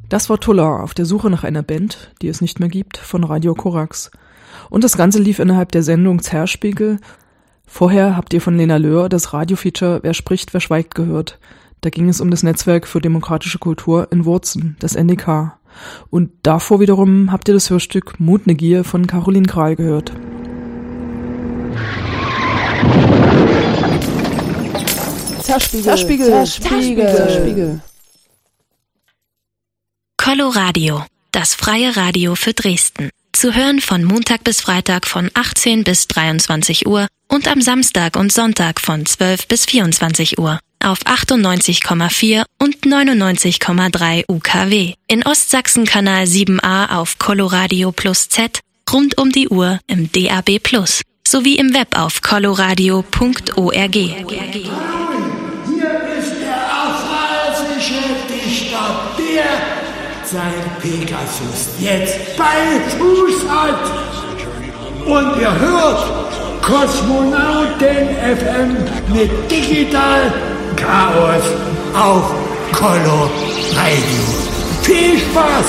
Das war Tulla auf der Suche nach einer Band, die es nicht mehr gibt, von Radio Korax. Und das Ganze lief innerhalb der Sendung Zerspiegel. Vorher habt ihr von Lena Löhr das Radiofeature Wer spricht, wer schweigt gehört. Da ging es um das Netzwerk für demokratische Kultur in Wurzen, das NDK. Und davor wiederum habt ihr das Hörstück Mut ne Gier von Caroline Kral gehört. Zerspiegel. Coloradio, das freie Radio für Dresden. Zu hören von Montag bis Freitag von 18 bis 23 Uhr und am Samstag und Sonntag von 12 bis 24 Uhr auf 98,4 und 99,3 UKW. In Ostsachsen Kanal 7a auf Coloradio Plus Z, rund um die Uhr im DAB Plus, sowie im Web auf coloradio.org. Hier ist der aphalsische Dichter, der sein Pegasus jetzt bei Fuß hat. Und ihr hört Kosmonauten FM mit Digital Chaos auf Colo Radio. Viel Spaß!